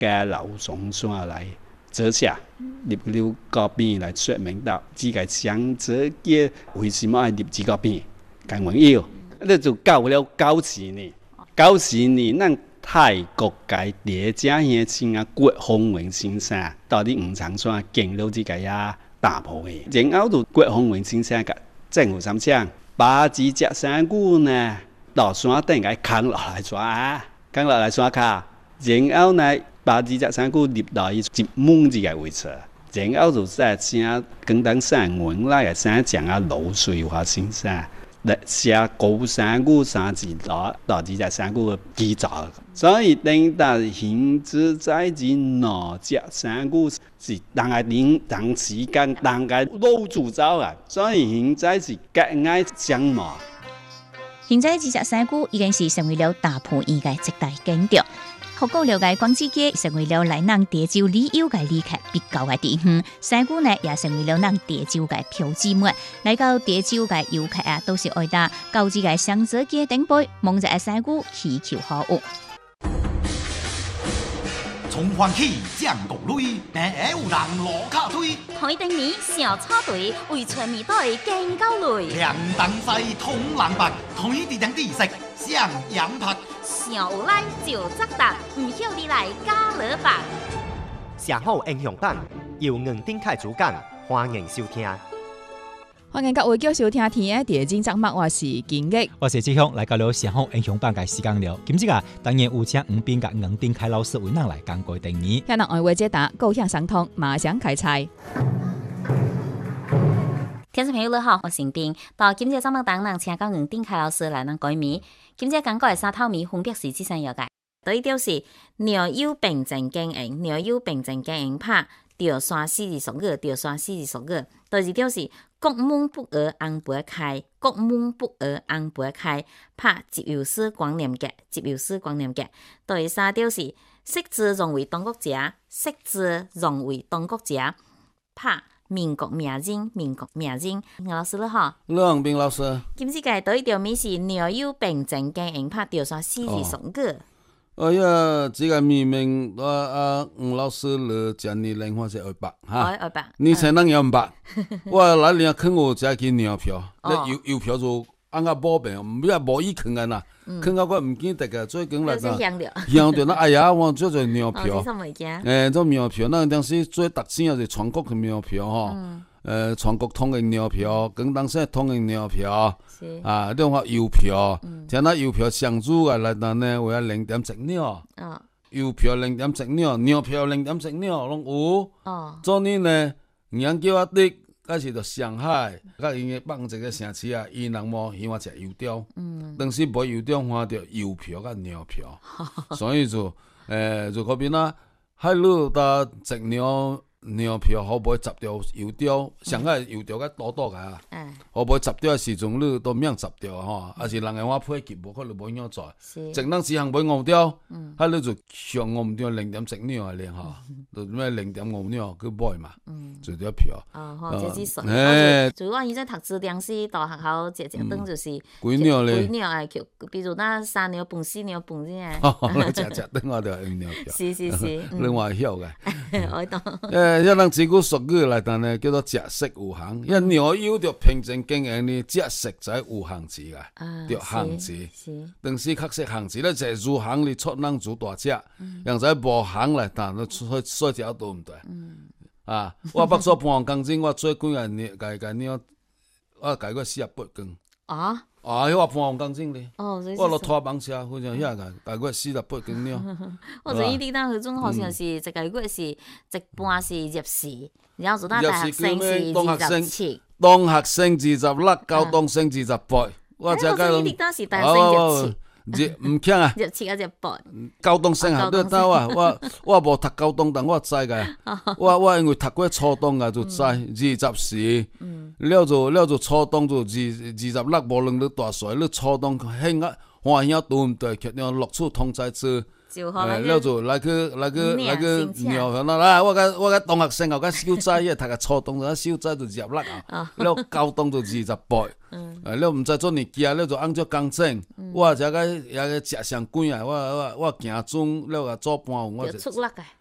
加老松山来折下，入了高边来说明到这个香泽街为什么要入这个边？讲完要，那就到了90年，90年咱泰国界第一家乡亲啊国风云先生到底黄长山建了这个呀大埔的，然后就国风云先生个政府上讲，把这只山谷呢到山顶个扛落来抓，扛落来山卡，然后呢把这只山谷入到一门这个位置。然后就在写广东散文来个写讲啊流水话先生。写高山谷3字到这只山谷的基础，所以等到现在这哪只山谷是大概长时间大概老主走啊，所以现在是格外想嘛。 现在这只山谷已经是成为了大埔县的一大景点。福建了解广州街成为了来咱潮州旅游的旅客必到的地方，山谷呢也成为了咱潮州的标志物。来到潮州的游客啊，都是爱搭高级的香泽街顶背，望着山谷祈求好运。 从欢喜降国雷，平下有人路卡推。 台灯年小草队为全面队更高累。 亮灯西通人白，台地灯地色向阳拍。 上有来就作答，唔晓你来加勒吧。 社好英雄版由黄丁凯主讲，欢迎收听。 欢迎各位继续收听天的第二节目，我是金毅， 我是志雄，来到了社好英雄版嘅时间了。今日啊，当然有请黄斌甲黄丁凯老师为咱来讲过定义。 向人爱话解答，高兴相通，马上开猜。 听众朋友你好，我是冰。到今日节目当中，请到黄丁凯老师来咱改名。今日讲过的三套米分别是这三样嘅。第一条是鸟友并正经营，鸟友并正经营拍钓山四字俗语，钓山四字俗语。第二条是国门不迩红杯开，国门不迩红杯开，拍集邮师光年节，集邮师光年节。第三条是识字容为当国家，识字容为当国家，拍民国名人，民国名人。老师你好， 黄斌老师。 今次嘅第一条名是鸟友并正经营拍钓山四字俗语。 哎呀，这个明明黄老师了讲你莲花是200哈，你才能要500。我来年坑我只支鸟票，那邮票就按个宝贝，唔要无意坑个呐，坑到我唔记得个，最近来那香着那哎呀，我做做鸟票，做鸟票，那当时最特色就是全国的鸟票吼。全国通行鸟票，广东省通行鸟票，啊，另外邮票，听那邮票上主个来当呢，为了0.1鸟，邮票0.1鸟，鸟票0.1鸟拢有。昨年呢，人叫我弟，开始到上海，甲因个放一个城市啊，伊人无喜欢食油条，当时无油条，换着邮票甲鸟票，所以就就可变啦，海路搭直鸟票好买10条油条，上海油条较多个啊。好买10条的时阵，你都免10条吼，还是人个我配给无可能无影做。正当时行买5条，还你就上5条0.1鸟啊咧吼，就咩0.5鸟去买嘛，一条票。 这是熟。就我以前读书当时到学校食顿就是几鸟咧？ 几鸟哎，比如那3鸟饭、4鸟饭这样。 食顿我就用鸟票。 是。 另外晓个。 我懂。 迄人这句俗语来当呢，叫做食色有行。因鸟友着平正经营呢，食色才有行字啊，着行字。当时确实行字咧，就入行哩出人做大只，人在无行来当，你说条都唔对。啊，我北所半工钱，我做几个年，家鸟，我家个48工。迄我半工钱咧。我落拖网车，好像遐个，家个48工鸟。 我这一滴当迄种好像是一个月是一半是入时，然后做大学生是27。 当学生26，高中生28。我这个一滴当是大学生唔强啊 ，27啊18。 高中生啊，你到啊，我无读高中，但我知个。我因为读过初中啊，就知20时。了就初中就26，无论你大岁，你初中兴啊欢喜都唔对，却让录取通知书， 了就来去尿片啦！我甲同学生后甲小仔迄读个初中，小仔就入力啊，了高中就28，了毋知做物件，了就按照工整，我才个也个食上贵啊！我行准了个做搬，我就出力个。